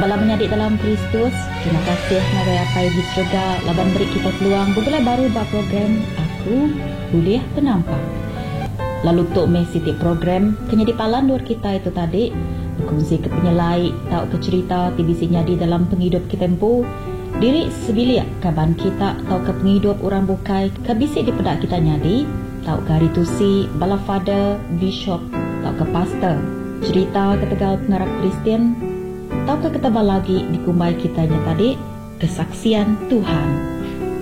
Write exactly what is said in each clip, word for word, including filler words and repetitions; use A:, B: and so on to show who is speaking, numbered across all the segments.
A: bala menyadik dalam Kristus, terima kasih ngagai apa di surga laban beri kita peluang bergulai baru bak program Aku Boleh Penampak. Lalu tok mai siti program kenyadi palan luar kita itu tadi berkongsi ke penyelai tau ke cerita tibisi nyadi dalam penghidup kita empu diri sebilia kaban kita tau ke penghidup orang bukai kabisi di pedak kita nyadi tau ke hari tusi bala father bishop tau ke pastor cerita ke tegal pengarap Kristian tau ke ketebal lagi dikumbai kitanya tadi kesaksian Tuhan.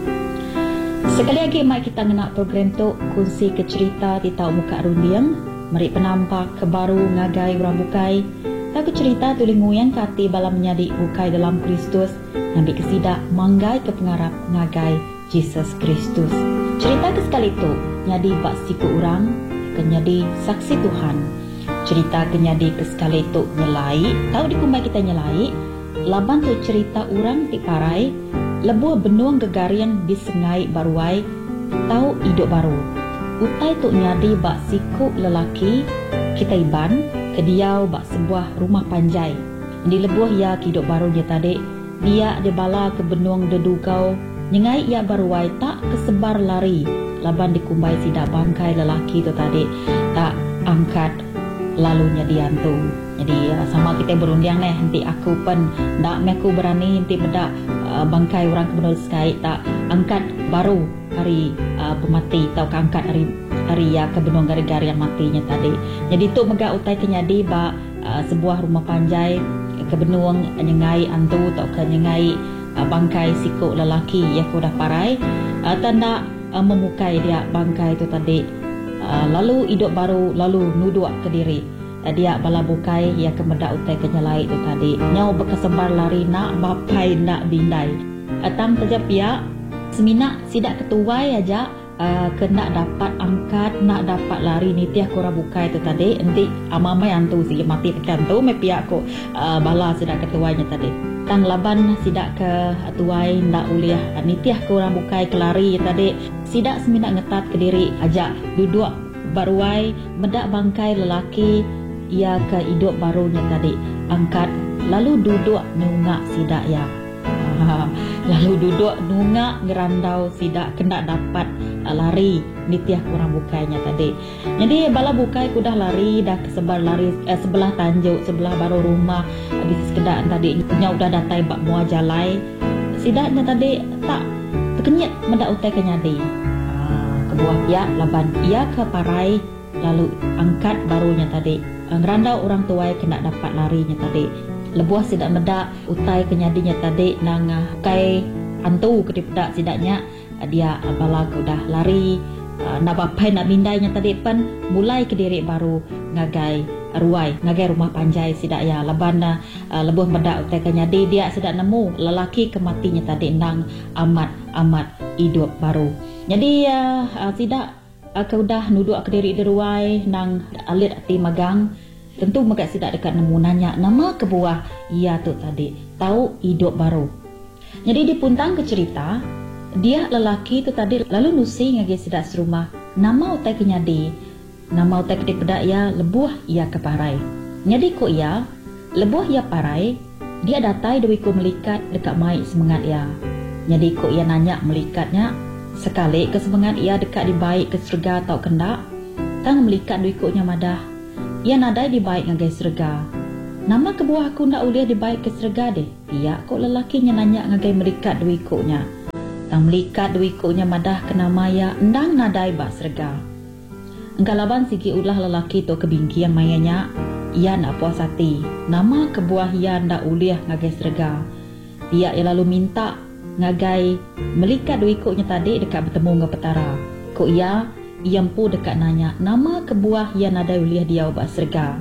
A: Sekali lagi mai kita ngena program tu kongsi ke cerita di tau muka rundiang mari penampak ke baru ngagai orang bukai tak ke cerita tuling nguyang kati bala menyadi bukai dalam Kristus nambi kesidak manggai ke pengarap ngagai Jesus Kristus. Cerita ke sekali tu nyadi bak siku orang ke nyadi saksi Tuhan. Cerita ke nyadi ke sekali tu nyelai tau dikumbai kita nyelai laban tu cerita orang ti parai lebuh benuang gegarian disengai baruai tau hidup baru. Utai tu nyadi bak siku lelaki kita iban kediau bak sebuah rumah panjai. Di lebuh ya hidup baru dia tadi dia de bala ke benuang dedugau nyengai ia baruai tak kesebar lari laban dikumbai sidak bangkai lelaki tu tadi tak angkat lalunya diantu. Jadi uh, sama kita berundiang nih nanti aku pun ndak me aku berani nanti bedak uh, bangkai orang kebenar sekali tak angkat baru hari uh, pemati atau angkat hari hari ya kebenar gara-gara yang matinya tadi. Jadi tu mega utai kenyadi ba uh, sebuah rumah panjai kebenuang nyengai antu atau kenyengai uh, bangkai siku lelaki ya ku dah parai uh, tanda uh, memukai dia bangkai itu tadi uh, lalu hidup baru lalu nuduk ke diri dia bala bukai ya kemedak utai kenyalai itu tadi nyau berkesebar lari nak bapai nak bindai atam kerja pihak semina sidak ketuai aja uh, kena dapat angkat nak dapat lari ni tiah kura bukai itu tadi nanti amamai antu si mati pekan tu me pihak ko uh, bala sidak ketuainya tadi tang laban sidak ke tuai ndak uliah ni tiah kura bukai kelari tadi sidak semina ngetat ke diri aja duduk baruai medak bangkai lelaki ia ke hidup barunya tadi angkat lalu duduk nungak sidak ya ha, lalu duduk nungak ngerandau sidak kena dapat uh, lari nitiah kurang bukainya tadi. Jadi bala bukai kudah lari dah kesebar lari eh, sebelah tanjuk sebelah baru rumah habis sekedar tadi nya udah datai bak mua jalai sidaknya tadi tak terkenyat mendak utai kenyadi ha, kebuah pihak laban ia ke parai lalu angkat barunya tadi ngerandau orang tuai kena dapat larinya tadi lebuah sidak medak utai kenyadinya tadi nang kai antu ke dipedak sidaknya dia bala udah lari nak bapai nak bindainya tadi pun mulai ke diri baru ngagai ruai ngagai rumah panjai sidak ya laban uh, lebuh medak utai kenyadi dia sidak nemu lelaki kematinya tadi nang amat amat hidup baru. Jadi uh, uh, sidak aku dah nuduk ke diri deruai nang alit ati magang tentu mega sidak dekat nemu nanya nama kebuah ia tu tadi tahu hidup baru. Jadi dipuntang ke cerita dia lelaki tu tadi lalu nusi ngagi sidak serumah nama utai kenyadi nama utai ke pedak ya lebuh ia ke parai. Jadi ko ia lebuh ia parai dia datai dewi ko melikat dekat mai semangat ya. Jadi ko ia nanya melikatnya sekali kesemangat ia dekat di baik ke surga atau kendak tang melikat duikuknya madah ia nadai di baik ngagai surga nama kebuah aku ndak uliah di baik ke surga deh ia kok lelakinya nanya ngagai melikat duikuknya tang melikat duikuknya madah kena maya endang nadai bak surga engkau laban sigi ulah lelaki tu kebingkian mayanya ia nak puas hati nama kebuah ia ndak uliah ngagai surga ia lalu minta ngagai melikat duikuknya tadi dekat bertemu dengan petara. Kok ia iampu dekat nanya nama kebuah yang ada uliah dia ubah serga.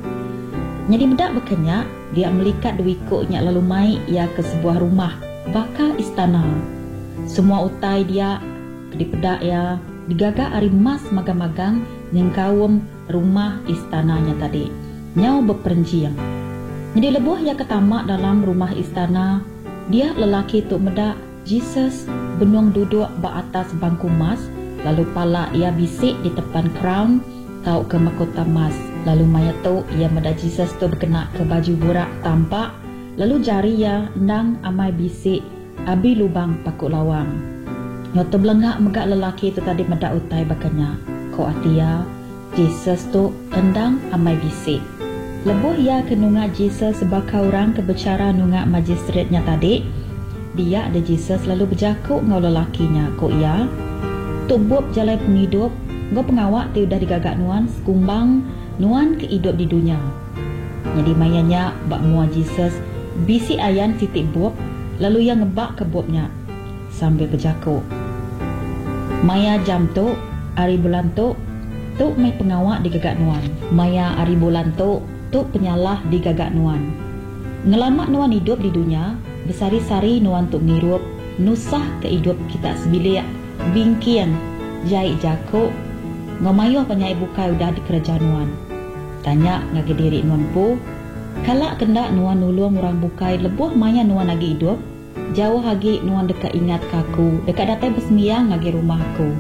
A: Jadi bedak berkenyak dia melikat duikuknya lalu mai ia ke sebuah rumah bakal istana. Semua utai dia di pedak ya digagak ari emas magang-magang yang kawum rumah istananya tadi. Nyau berperenjiang. Jadi lebuh ia ketamak dalam rumah istana dia lelaki tu medak Jesus benuang duduk bak atas bangku emas lalu pala ia bisik di depan crown tau ke mahkota emas lalu mayat tu ia medak Jesus tu berkena ke baju burak tampak lalu jari ya nang amai bisik abi lubang pakuk lawang. Nyo terbelengak megak lelaki tu tadi medak utai bakanya. Ko atia Jesus tu endang amai bisik. Lebuh ia kenunga Jesus sebaka orang kebicara nunga magistratnya tadi. Dia ada Jesus lalu berjakuk ngau lelakinya. Ko ia tu buat jalai penghidup ngau pengawak tu dah digagak nuan sekumbang nuan ke hidup di dunia. Jadi mayanya bak mua Jesus bisi ayan titik buap lalu yang ngebak ke buapnya sambil berjakuk. Maya jam tu hari bulan tu tu mai pengawak digagak nuan. Maya hari bulan tu tu penyalah digagak nuan. Ngelamak nuan hidup di dunia besari-sari nuan tu ngirup nusah ke hidup kita sebilik bingkian jai jakuk ngomayuh penyai bukai udah di kerajaan nuan. Tanya ngagi diri nuan pu kalak kendak nuan nulung orang bukai lebuh maya nuan lagi hidup jauh lagi nuan dekat ingat kaku dekat datai bersemiang ngagi rumah aku.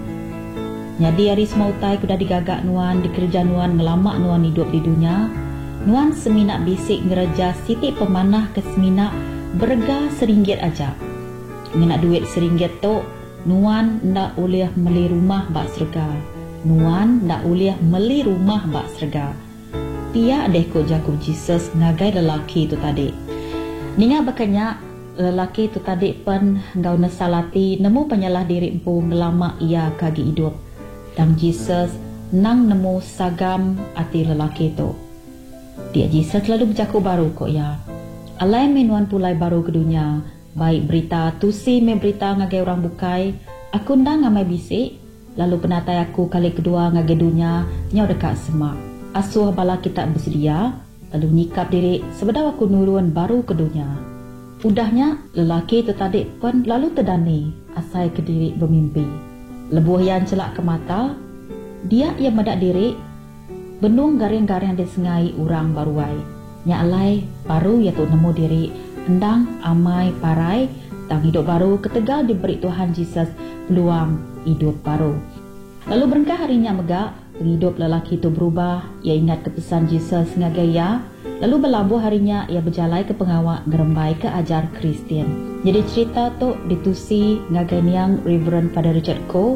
A: Jadi hari semautai kuda digagak nuan di kerajaan nuan ngelamak nuan hidup di dunia. Nuan seminak bisik ngereja siti pemanah ke seminak berga seringgit aja. Minak duit seringgit tu nuan ndak boleh beli rumah bak serga. Nuan ndak boleh beli rumah bak serga. Tia deh ko jago Jesus ngagai lelaki tu tadi. Ninga bakanya lelaki tu tadi pen ngau nesalati nemu penyalah diri empu ngelama ia kagi hidup. Dan Jesus nang nemu sagam ati lelaki tu. Dia Jesus lalu berjaku baru kok ya. Alai menuan pulai baru ke dunia. Baik berita tusi me berita ngagai orang bukai. Aku ndang ngamai bisik. Lalu penatai aku kali kedua ngagai dunia nyau dekat semak. Asuh bala kita bersedia. Lalu nyikap diri sebedah aku nurun baru ke dunia. Udahnya lelaki tu tadi pun lalu terdani asai ke diri bermimpi. Lebuh yang celak ke mata, dia yang medak diri benung garing-garing disengai orang baruai. Nya alai baru ya tu nemu diri endang amai parai tang hidup baru ketegal diberi Tuhan Jesus peluang hidup baru. Lalu berengkah harinya megak hidup lelaki itu berubah. Ia ingat kepesan Jesus ngagai ya. Lalu berlabuh harinya ia berjalai ke pengawak ngerembai ke ajar Kristian. Jadi cerita tu ditusi ngagai niang Reverend Father Richard Koh.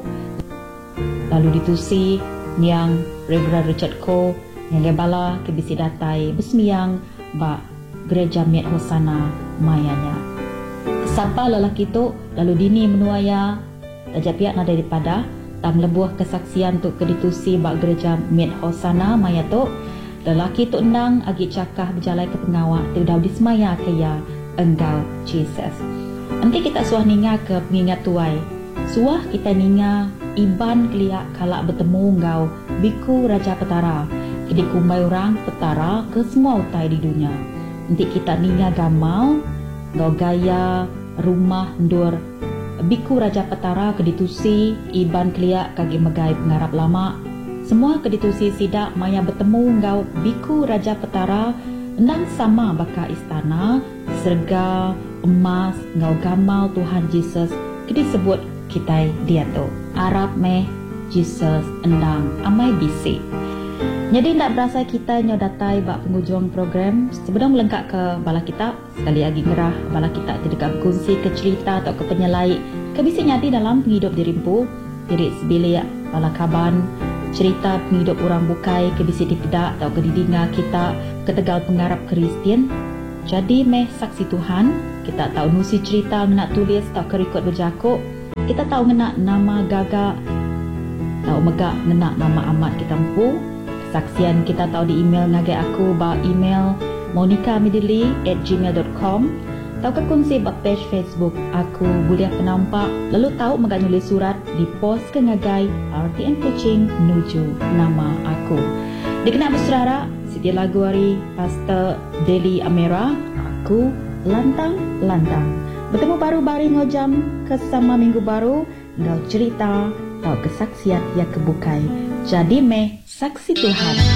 A: Lalu ditusi niang Reverend Richard Koh ngagai bala ke bisi datai besmiang ba gereja Miat Hosana mayanya. Sapa lelaki tu lalu dini menuaya tajak pihak nada daripada tang lebuh kesaksian tu ke ditusi ba gereja Miat Hosana maya tu. Lelaki tu endang agi cakah berjalai ke pengawak tu dah dismaya ke ya engkau Jesus. Nanti kita suah ninga ke pengingat tuai. Suah kita ninga iban keliak kalak bertemu engkau biku Raja Petara. Kedi kumbai orang petara ke semua utai di dunia. Nanti kita ninga gamal engkau gaya rumah ndur biku Raja Petara ke ditusi iban keliak kagi megai pengarap lama. Semua keditusi sidak maya bertemu ngau biku Raja Petara endang sama baka istana serga emas ngau gamal Tuhan Jesus kedi sebut kita dia tu Arab meh Jesus endang amai bisi. Jadi tak berasa kita nyo datai bak penghujung program sebelum melengkap ke bala kita sekali lagi ngerah bala kita tidak berkongsi ke cerita atau ke penyelai ke bisi nyati dalam penghidup dirimpu diri sebilik bala kaban cerita penghidup orang bukai ke bisi dipedak atau ke didinga kita ketegal pengarap Kristian. Jadi meh saksi Tuhan kita tahu nusi cerita nak tulis atau ke rekod berjakuk kita tahu ngena nama gagak tahu megak ngena nama amat kita empu kesaksian kita tahu di email ngagai aku ba email monica midili at gmail dot com tahu ke kongsi ba page Facebook aku Budiah Penampak lalu tahu megak nulis surat di post ke ngagai R T M Kuching nuju nama aku dikenal berserara Siti Lagu Hari Pastor Deli Amera aku lantang-lantang bertemu baru bari ngojam kesama minggu baru ngau cerita tahu kesaksian yang kebukai jadi meh saksi Tuhan.